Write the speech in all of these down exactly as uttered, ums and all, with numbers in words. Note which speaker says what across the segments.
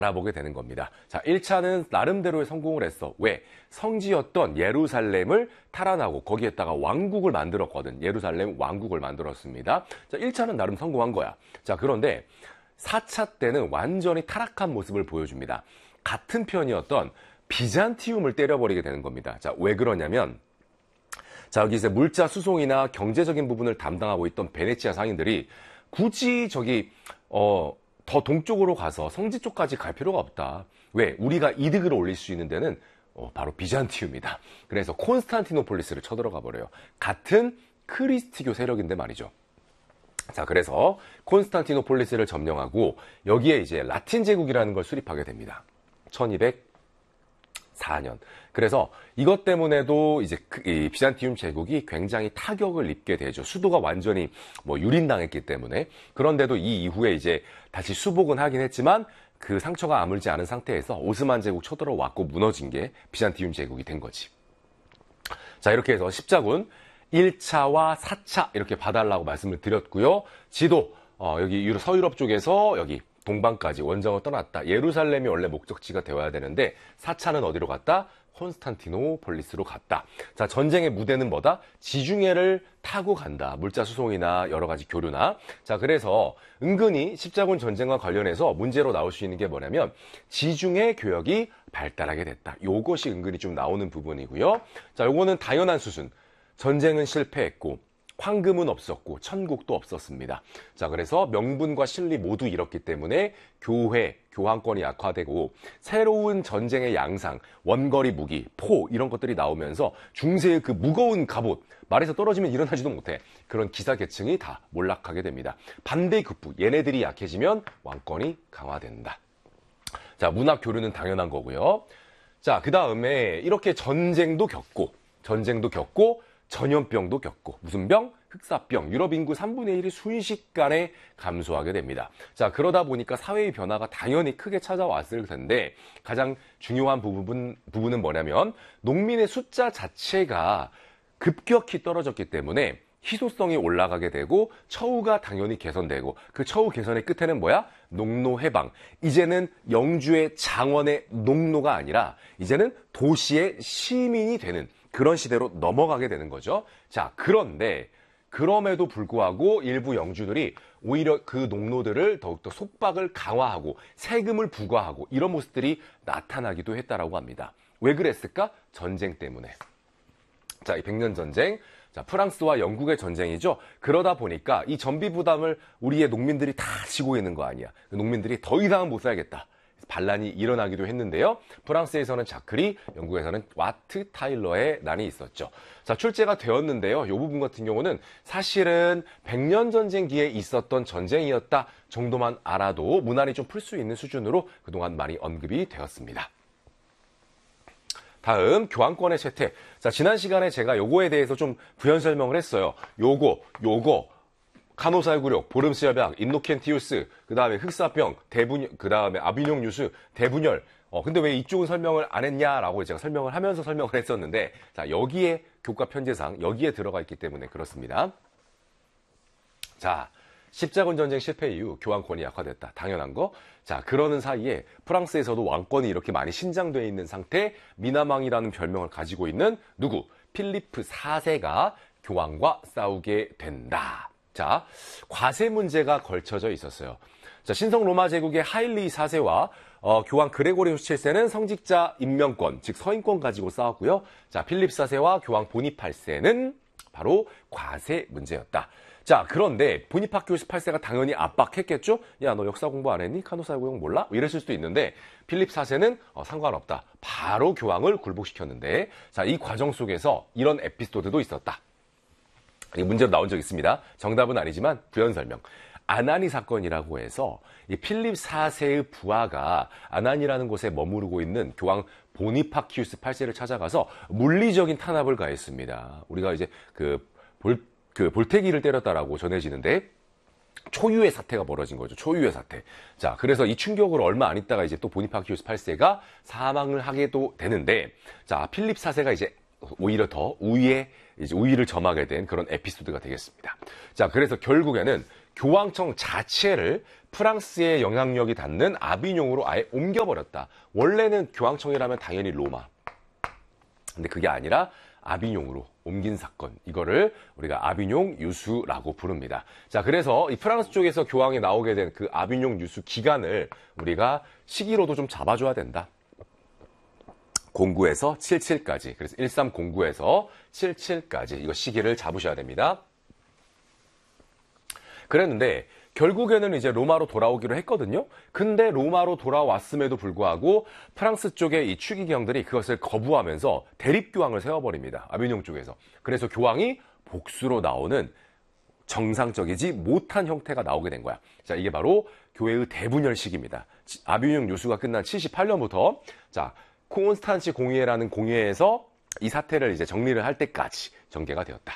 Speaker 1: 알아보게 되는 겁니다. 자, 일 차는 나름대로의 성공을 했어. 왜? 성지였던 예루살렘을 탈환하고 거기에다가 왕국을 만들었거든. 예루살렘 왕국을 만들었습니다. 자, 일 차는 나름 성공한 거야. 자, 그런데 사 차 때는 완전히 타락한 모습을 보여줍니다. 같은 편이었던 비잔티움을 때려버리게 되는 겁니다. 자, 왜 그러냐면 자, 여기 이제 물자 수송이나 경제적인 부분을 담당하고 있던 베네치아 상인들이 굳이 저기 어 더 동쪽으로 가서 성지 쪽까지 갈 필요가 없다. 왜? 우리가 이득을 올릴 수 있는 데는 어, 바로 비잔티움이다. 그래서 콘스탄티노폴리스를 쳐들어가 버려요. 같은 크리스티교 세력인데 말이죠. 자, 그래서 콘스탄티노폴리스를 점령하고 여기에 이제 라틴 제국이라는 걸 수립하게 됩니다. 천이백사 년. 그래서 이것 때문에도 이제 이 비잔티움 제국이 굉장히 타격을 입게 되죠. 수도가 완전히 뭐 유린당했기 때문에. 그런데도 이 이후에 이제 다시 수복은 하긴 했지만 그 상처가 아물지 않은 상태에서 오스만 제국 쳐들어왔고 무너진 게 비잔티움 제국이 된 거지. 자, 이렇게 해서 십자군 일 차와 사 차 이렇게 봐달라고 말씀을 드렸고요. 지도 어, 여기 유럽, 서유럽 쪽에서 여기 동방까지 원정을 떠났다. 예루살렘이 원래 목적지가 되어야 되는데 사 차는 어디로 갔다? 콘스탄티노폴리스로 갔다. 자, 전쟁의 무대는 뭐다? 지중해를 타고 간다. 물자 수송이나 여러 가지 교류나. 자, 그래서 은근히 십자군 전쟁과 관련해서 문제로 나올 수 있는 게 뭐냐면 지중해 교역이 발달하게 됐다. 요것이 은근히 좀 나오는 부분이고요. 자, 요거는 당연한 수순. 전쟁은 실패했고 황금은 없었고 천국도 없었습니다. 자, 그래서 명분과 실리 모두 잃었기 때문에 교회, 교황권이 약화되고 새로운 전쟁의 양상, 원거리 무기, 포 이런 것들이 나오면서 중세의 그 무거운 갑옷, 말에서 떨어지면 일어나지도 못해. 그런 기사계층이 다 몰락하게 됩니다. 반대급부, 얘네들이 약해지면 왕권이 강화된다. 자, 문학 교류는 당연한 거고요. 자, 그 다음에 이렇게 전쟁도 겪고 전쟁도 겪고 전염병도 겪고 무슨 병? 흑사병. 유럽 인구 삼분의 일이 순식간에 감소하게 됩니다. 자, 그러다 보니까 사회의 변화가 당연히 크게 찾아왔을 텐데 가장 중요한 부분, 부분은 뭐냐면 농민의 숫자 자체가 급격히 떨어졌기 때문에 희소성이 올라가게 되고 처우가 당연히 개선되고 그 처우 개선의 끝에는 뭐야? 농노 해방. 이제는 영주의 장원의 농노가 아니라 이제는 도시의 시민이 되는 그런 시대로 넘어가게 되는 거죠. 자, 그런데 그럼에도 불구하고 일부 영주들이 오히려 그 농노들을 더욱더 속박을 강화하고 세금을 부과하고 이런 모습들이 나타나기도 했다라고 합니다. 왜 그랬을까? 전쟁 때문에. 자, 이 백년 전쟁. 자, 프랑스와 영국의 전쟁이죠. 그러다 보니까 이 전비 부담을 우리의 농민들이 다 지고 있는 거 아니야. 그 농민들이 더 이상은 못 살겠다. 반란이 일어나기도 했는데요. 프랑스에서는 자크리, 영국에서는 와트 타일러의 난이 있었죠. 자, 출제가 되었는데요. 이 부분 같은 경우는 사실은 백년 전쟁기에 있었던 전쟁이었다 정도만 알아도 무난히 좀 풀 수 있는 수준으로 그동안 많이 언급이 되었습니다. 다음 교황권의 쇠퇴. 자, 지난 시간에 제가 요거에 대해서 좀 부연 설명을 했어요. 요거, 요거. 카노살구력, 보름스협약, 인노켄티우스, 그 다음에 흑사병, 대분열, 그 다음에 아비뇽 유수, 대분열. 어, 근데 왜 이쪽은 설명을 안 했냐라고 제가 설명을 하면서 설명을 했었는데, 자, 여기에 교과 편제상, 여기에 들어가 있기 때문에 그렇습니다. 자, 십자군 전쟁 실패 이후 교황권이 약화됐다. 당연한 거. 자, 그러는 사이에 프랑스에서도 왕권이 이렇게 많이 신장되어 있는 상태, 미나망이라는 별명을 가지고 있는 누구? 필리프 사 세가 교황과 싸우게 된다. 자, 과세 문제가 걸쳐져 있었어요. 자, 신성 로마 제국의 하일리 사 세와 어, 교황 그레고리우스 칠 세는 성직자 임명권, 즉 서인권 가지고 싸웠고요. 자, 필립 사 세와 교황 보니 팔 세는 바로 과세 문제였다. 자, 그런데 보니파큐스 팔 세가 당연히 압박했겠죠? 야, 너 역사 공부 안 했니? 카노살구역 몰라? 이랬을 수도 있는데 필립 사 세는 어, 상관없다. 바로 교황을 굴복시켰는데 자, 이 과정 속에서 이런 에피소드도 있었다. 이 문제로 나온 적 있습니다. 정답은 아니지만 부연 설명. 아나니 사건이라고 해서 이 필립 사 세의 부하가 아나니라는 곳에 머무르고 있는 교황 보니파키우스 팔 세를 찾아가서 물리적인 탄압을 가했습니다. 우리가 이제 그 볼, 그 볼테기를 때렸다라고 전해지는데 초유의 사태가 벌어진 거죠. 초유의 사태. 자, 그래서 이 충격으로 얼마 안 있다가 이제 또 보니파키우스 팔 세가 사망을 하게도 되는데 자, 필립 사 세가 이제 오히려 더 우위에 이제 우위를 점하게 된 그런 에피소드가 되겠습니다. 자, 그래서 결국에는 교황청 자체를 프랑스의 영향력이 닿는 아비뇽으로 아예 옮겨버렸다. 원래는 교황청이라면 당연히 로마. 근데 그게 아니라 아비뇽으로 옮긴 사건. 이거를 우리가 아비뇽 유수라고 부릅니다. 자, 그래서 이 프랑스 쪽에서 교황이 나오게 된 그 아비뇽 유수 기간을 우리가 시기로도 좀 잡아줘야 된다. 공구에서 칠십칠까지. 그래서 일삼공구에서 칠십칠까지. 이거 시기를 잡으셔야 됩니다. 그랬는데 결국에는 이제 로마로 돌아오기로 했거든요. 근데 로마로 돌아왔음에도 불구하고 프랑스 쪽의 이 추기경들이 그것을 거부하면서 대립교황을 세워버립니다. 아비뇽 쪽에서. 그래서 교황이 복수로 나오는 정상적이지 못한 형태가 나오게 된 거야. 자, 이게 바로 교회의 대분열 시기입니다. 아비뇽 유수가 끝난 칠십팔 년부터 자, 콘스탄치 공의회라는 공의회에서 이 사태를 이제 정리를 할 때까지 전개가 되었다.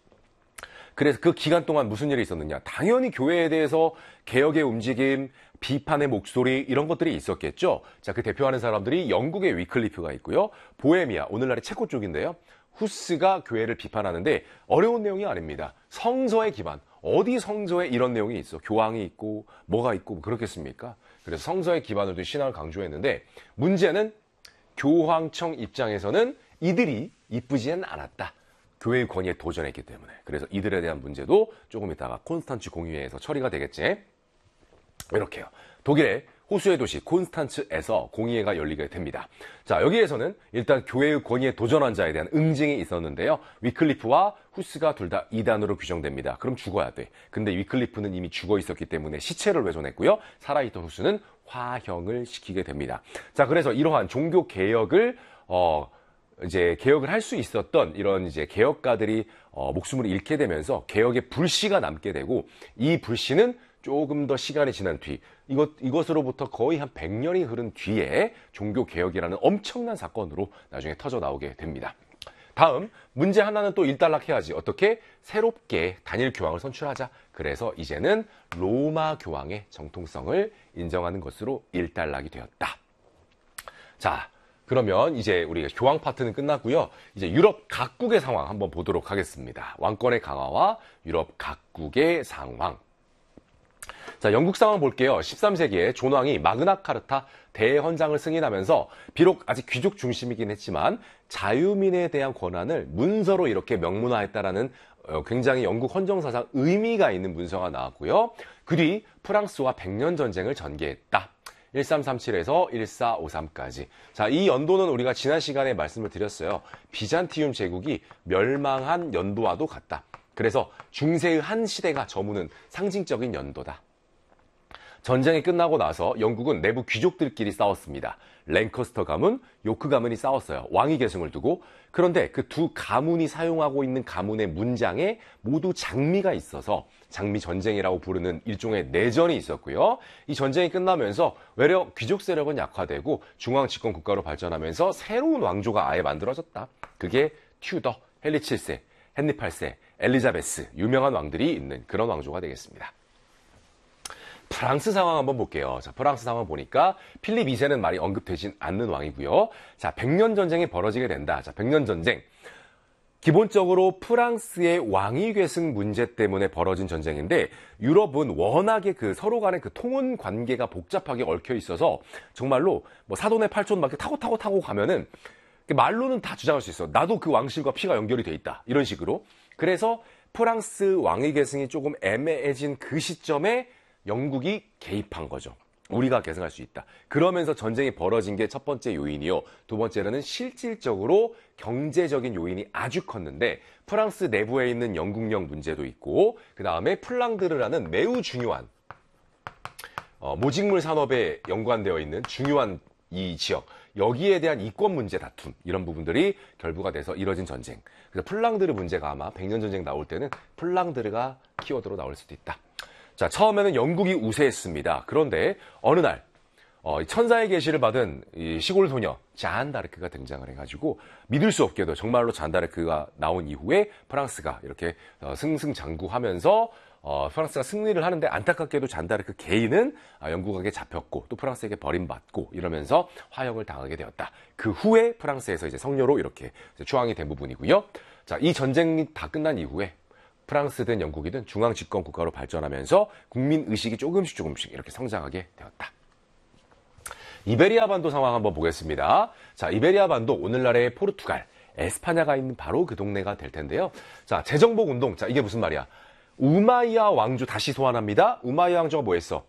Speaker 1: 그래서 그 기간 동안 무슨 일이 있었느냐? 당연히 교회에 대해서 개혁의 움직임, 비판의 목소리 이런 것들이 있었겠죠. 자, 그 대표하는 사람들이 영국의 위클리프가 있고요. 보헤미아, 오늘날의 체코 쪽인데요. 후스가 교회를 비판하는데 어려운 내용이 아닙니다. 성서의 기반. 어디 성서에 이런 내용이 있어? 교황이 있고 뭐가 있고 그렇겠습니까? 그래서 성서의 기반을 둔 신앙을 강조했는데 문제는 교황청 입장에서는 이들이 이쁘지는 않았다. 교회의 권위에 도전했기 때문에. 그래서 이들에 대한 문제도 조금 있다가 콘스탄츠 공의회에서 처리가 되겠지. 이렇게요. 독일의 호수의 도시 콘스탄츠에서 공의회가 열리게 됩니다. 자, 여기에서는 일단 교회의 권위에 도전한 자에 대한 응징이 있었는데요. 위클리프와 후스가 둘 다 이단으로 규정됩니다. 그럼 죽어야 돼. 근데 위클리프는 이미 죽어 있었기 때문에 시체를 훼손했고요. 살아있던 후스는 화형을 시키게 됩니다. 자, 그래서 이러한 종교 개혁을 어 이제 개혁을 할 수 있었던 이런 이제 개혁가들이 어, 목숨을 잃게 되면서 개혁의 불씨가 남게 되고 이 불씨는 조금 더 시간이 지난 뒤 이것, 이것으로부터 거의 한 백 년이 흐른 뒤에 종교 개혁이라는 엄청난 사건으로 나중에 터져 나오게 됩니다. 다음 문제 하나는 또 일단락해야지. 어떻게? 새롭게 단일 교황을 선출하자. 그래서 이제는 로마 교황의 정통성을 인정하는 것으로 일단락이 되었다. 자, 그러면 이제 우리 교황 파트는 끝났고요. 이제 유럽 각국의 상황 한번 보도록 하겠습니다. 왕권의 강화와 유럽 각국의 상황. 자, 영국 상황 볼게요. 십삼 세기에 존 왕이 마그나카르타 대헌장을 승인하면서 비록 아직 귀족 중심이긴 했지만 자유민에 대한 권한을 문서로 이렇게 명문화했다라는 굉장히 영국 헌정사상 의미가 있는 문서가 나왔고요. 그 뒤 프랑스와 백년 전쟁을 전개했다. 일삼삼칠에서 일사오삼까지. 자, 이 연도는 우리가 지난 시간에 말씀을 드렸어요. 비잔티움 제국이 멸망한 연도와도 같다. 그래서 중세의 한 시대가 저무는 상징적인 연도다. 전쟁이 끝나고 나서 영국은 내부 귀족들끼리 싸웠습니다. 랭커스터 가문, 요크 가문이 싸웠어요. 왕위 계승을 두고. 그런데 그 두 가문이 사용하고 있는 가문의 문장에 모두 장미가 있어서 장미 전쟁이라고 부르는 일종의 내전이 있었고요. 이 전쟁이 끝나면서 외려 귀족 세력은 약화되고 중앙 집권 국가로 발전하면서 새로운 왕조가 아예 만들어졌다. 그게 튜더, 헨리 칠 세, 헨리 팔 세, 엘리자베스, 유명한 왕들이 있는 그런 왕조가 되겠습니다. 프랑스 상황 한번 볼게요. 자, 프랑스 상황 보니까 필립 이 세는 말이 언급되진 않는 왕이고요. 자, 백년 전쟁이 벌어지게 된다. 자, 백년 전쟁. 기본적으로 프랑스의 왕위 계승 문제 때문에 벌어진 전쟁인데 유럽은 워낙에 그 서로 간의 그 통혼 관계가 복잡하게 얽혀 있어서 정말로 뭐 사돈의 팔촌 막 타고 타고 타고 가면은 말로는 다 주장할 수 있어. 나도 그 왕실과 피가 연결이 돼 있다. 이런 식으로. 그래서 프랑스 왕위 계승이 조금 애매해진 그 시점에 영국이 개입한 거죠. 우리가 계승할 수 있다. 그러면서 전쟁이 벌어진 게 첫 번째 요인이요. 두 번째로는 실질적으로 경제적인 요인이 아주 컸는데 프랑스 내부에 있는 영국령 문제도 있고 그 다음에 플랑드르라는 매우 중요한 어, 모직물 산업에 연관되어 있는 중요한 이 지역 여기에 대한 이권 문제 다툼 이런 부분들이 결부가 돼서 이뤄진 전쟁. 그래서 플랑드르 문제가 아마 백년 전쟁 나올 때는 플랑드르가 키워드로 나올 수도 있다. 자, 처음에는 영국이 우세했습니다. 그런데 어느 날 어, 천사의 계시를 받은 이 시골 소녀 잔 다르크가 등장을 해가지고 믿을 수 없게도 정말로 잔 다르크가 나온 이후에 프랑스가 이렇게 어, 승승장구하면서 어, 프랑스가 승리를 하는데 안타깝게도 잔 다르크 개인은 아, 영국에게 잡혔고 또 프랑스에게 버림받고 이러면서 화형을 당하게 되었다. 그 후에 프랑스에서 이제 성녀로 이렇게 추앙이 된 부분이고요. 자, 이 전쟁이 다 끝난 이후에 프랑스든 영국이든 중앙 집권 국가로 발전하면서 국민 의식이 조금씩 조금씩 이렇게 성장하게 되었다. 이베리아 반도 상황 한번 보겠습니다. 자, 이베리아 반도 오늘날의 포르투갈, 에스파냐가 있는 바로 그 동네가 될 텐데요. 자, 재정복 운동. 자, 이게 무슨 말이야? 우마이야 왕조 다시 소환합니다. 우마이야 왕조가 뭐 했어?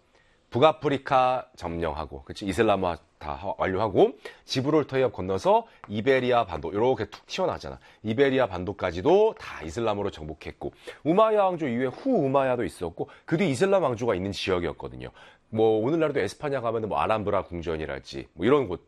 Speaker 1: 북아프리카 점령하고, 그치? 이슬람화 다 완료하고, 지브롤터 해협 건너서 이베리아 반도, 이렇게 툭 튀어나왔잖아. 이베리아 반도까지도 다 이슬람으로 정복했고, 우마이야 왕조 이후에 후 우마이야도 있었고, 그 뒤 이슬람 왕조가 있는 지역이었거든요. 뭐, 오늘날도 에스파냐 가면은 뭐, 아람브라 궁전이랄지, 뭐, 이런 곳,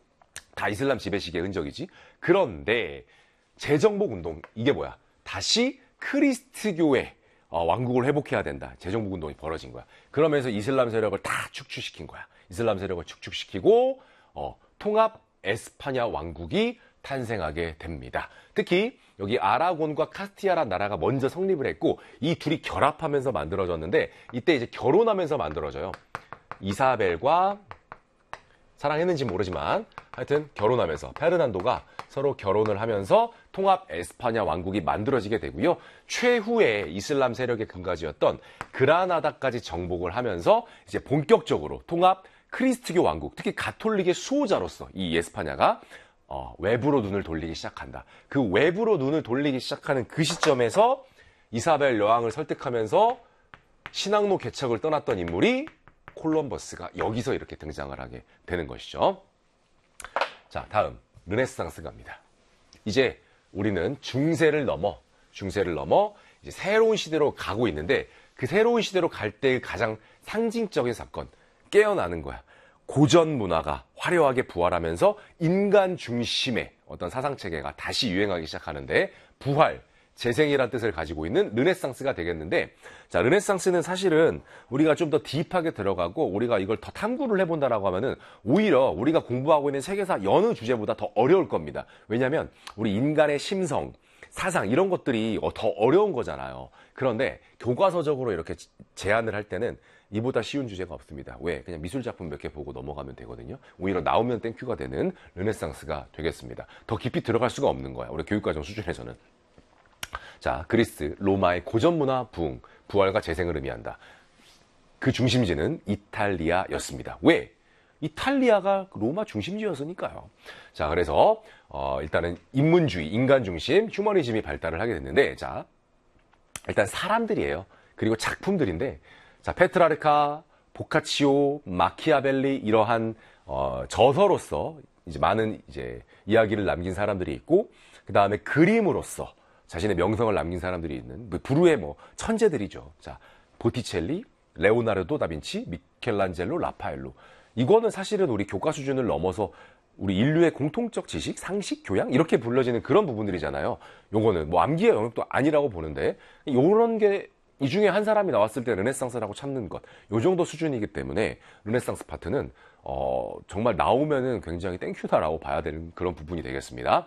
Speaker 1: 다 이슬람 지배식의 흔적이지. 그런데, 재정복 운동, 이게 뭐야? 다시 크리스트교의 어, 왕국을 회복해야 된다. 재정복 운동이 벌어진 거야. 그러면서 이슬람 세력을 다 축출시킨 거야. 이슬람 세력을 축출시키고 어, 통합 에스파냐 왕국이 탄생하게 됩니다. 특히 여기 아라곤과 카스티아라는 나라가 먼저 성립을 했고 이 둘이 결합하면서 만들어졌는데 이때 이제 결혼하면서 만들어져요. 이사벨과 사랑했는지 모르지만 하여튼 결혼하면서 페르난도가 서로 결혼을 하면서 통합 에스파냐 왕국이 만들어지게 되고요. 최후의 이슬람 세력의 근거지였던 그라나다까지 정복을 하면서 이제 본격적으로 통합 크리스트교 왕국, 특히 가톨릭의 수호자로서 이 에스파냐가 어, 외부로 눈을 돌리기 시작한다. 그 외부로 눈을 돌리기 시작하는 그 시점에서 이사벨 여왕을 설득하면서 신앙로 개척을 떠났던 인물이 콜럼버스가 여기서 이렇게 등장을 하게 되는 것이죠. 자, 다음 르네상스 갑니다. 이제 우리는 중세를 넘어 중세를 넘어 이제 새로운 시대로 가고 있는데 그 새로운 시대로 갈 때의 가장 상징적인 사건, 깨어나는 거야. 고전 문화가 화려하게 부활하면서 인간 중심의 어떤 사상 체계가 다시 유행하기 시작하는데 부활, 재생이란 뜻을 가지고 있는 르네상스가 되겠는데, 자, 르네상스는 사실은 우리가 좀 더 딥하게 들어가고 우리가 이걸 더 탐구를 해본다라고 하면은 오히려 우리가 공부하고 있는 세계사 여느 주제보다 더 어려울 겁니다. 왜냐하면 우리 인간의 심성, 사상 이런 것들이 더 어려운 거잖아요. 그런데 교과서적으로 이렇게 제안을 할 때는 이보다 쉬운 주제가 없습니다. 왜? 그냥 미술 작품 몇 개 보고 넘어가면 되거든요. 오히려 나오면 땡큐가 되는 르네상스가 되겠습니다. 더 깊이 들어갈 수가 없는 거야. 우리 교육과정 수준에서는. 자, 그리스, 로마의 고전 문화 부흥, 부활과 재생을 의미한다. 그 중심지는 이탈리아였습니다. 왜? 이탈리아가 로마 중심지였으니까요. 자, 그래서 어, 일단은 인문주의, 인간 중심, 휴머니즘이 발달을 하게 됐는데, 자, 일단 사람들이에요. 그리고 작품들인데, 자, 페트라르카, 보카치오, 마키아벨리 이러한 어, 저서로서 이제 많은 이제 이야기를 남긴 사람들이 있고, 그 다음에 그림으로서 자신의 명성을 남긴 사람들이 있는 부르의 뭐 천재들이죠. 자, 보티첼리, 레오나르도 다빈치, 미켈란젤로, 라파엘로. 이거는 사실은 우리 교과 수준을 넘어서 우리 인류의 공통적 지식, 상식, 교양 이렇게 불려지는 그런 부분들이잖아요. 요거는 뭐 암기의 영역도 아니라고 보는데 요런 게 이 중에 한 사람이 나왔을 때 르네상스라고 참는 것, 요 정도 수준이기 때문에 르네상스 파트는 어, 정말 나오면은 굉장히 땡큐다라고 봐야 되는 그런 부분이 되겠습니다.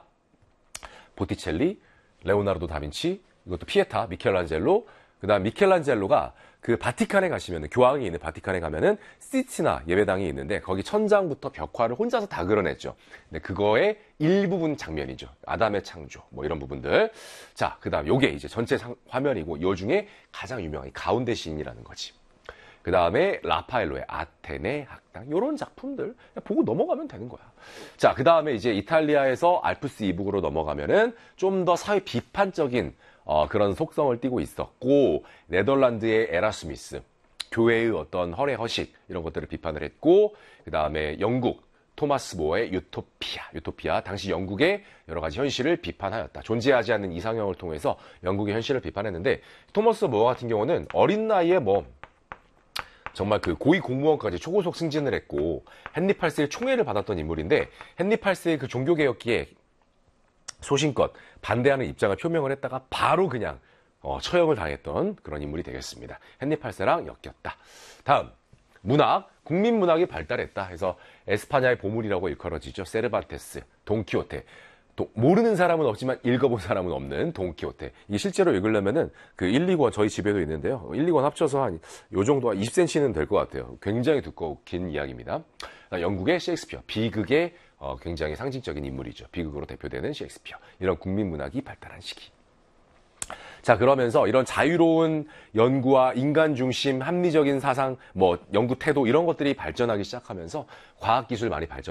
Speaker 1: 보티첼리, 레오나르도 다빈치, 이것도 피에타, 미켈란젤로, 그 다음 미켈란젤로가 그 바티칸에 가시면은, 교황이 있는 바티칸에 가면은 시스티나 예배당이 있는데 거기 천장부터 벽화를 혼자서 다 그려냈죠. 근데 그거의 일부분 장면이죠. 아담의 창조, 뭐 이런 부분들. 자, 그 다음 요게 이제 전체 상, 화면이고 요 중에 가장 유명한 가운데 시인이라는 거지. 그 다음에 라파엘로의 아테네 학당, 요런 작품들 보고 넘어가면 되는 거야. 자, 그 다음에 이제 이탈리아에서 알프스 이북으로 넘어가면은 좀 더 사회 비판적인 어, 그런 속성을 띠고 있었고, 네덜란드의 에라스미스, 교회의 어떤 허례 허식 이런 것들을 비판을 했고, 그 다음에 영국 토마스 모어의 유토피아, 유토피아 당시 영국의 여러 가지 현실을 비판하였다. 존재하지 않는 이상형을 통해서 영국의 현실을 비판했는데, 토마스 모어 같은 경우는 어린 나이에 뭐 정말 그 고위 공무원까지 초고속 승진을 했고 헨리 팔 세의 총애를 받았던 인물인데, 헨리 팔 세의 그 종교개혁기에 소신껏 반대하는 입장을 표명을 했다가 바로 그냥 어, 처형을 당했던 그런 인물이 되겠습니다. 헨리 팔 세랑 엮였다. 다음, 문학, 국민문학이 발달했다 해서 에스파냐의 보물이라고 일컬어지죠. 세르반테스, 돈키호테. 또 모르는 사람은 없지만 읽어본 사람은 없는 돈키호테. 이게 실제로 읽으려면은 그 일, 이 권 저희 집에도 있는데요. 일, 이 권 합쳐서 한 요 정도 한 이십 센티미터는 될 것 같아요. 굉장히 두껍고 긴 이야기입니다. 영국의 셰익스피어, 비극의 어, 굉장히 상징적인 인물이죠. 비극으로 대표되는 셰익스피어. 이런 국민문학이 발달한 시기. 자, 그러면서 이런 자유로운 연구와 인간 중심, 합리적인 사상, 뭐 연구 태도 이런 것들이 발전하기 시작하면서 과학 기술 많이 발전